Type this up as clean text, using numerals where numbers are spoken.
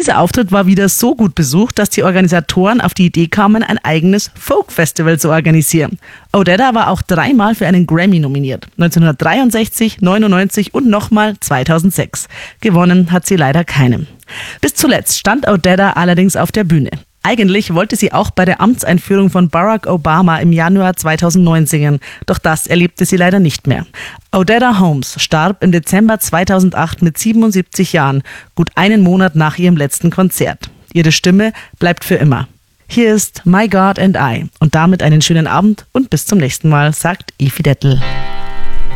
Dieser Auftritt war wieder so gut besucht, dass die Organisatoren auf die Idee kamen, ein eigenes Folk-Festival zu organisieren. Odetta war auch 3-mal für einen Grammy nominiert. 1963, 99 und nochmal 2006. Gewonnen hat sie leider keinen. Bis zuletzt stand Odetta allerdings auf der Bühne. Eigentlich wollte sie auch bei der Amtseinführung von Barack Obama im Januar 2009 singen, doch das erlebte sie leider nicht mehr. Odetta Holmes starb im Dezember 2008 mit 77 Jahren, gut einen Monat nach ihrem letzten Konzert. Ihre Stimme bleibt für immer. Hier ist My God and I und damit einen schönen Abend und bis zum nächsten Mal, sagt Efi Dettel.